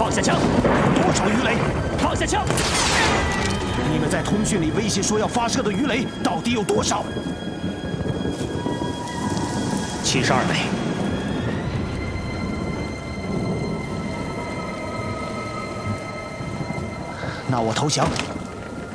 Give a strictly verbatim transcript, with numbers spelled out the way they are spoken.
放下枪！ 多少鱼雷？ 放下枪！ 你们在通讯里威胁说要发射的鱼雷到底有多少？ 七十二枚。 那我投降。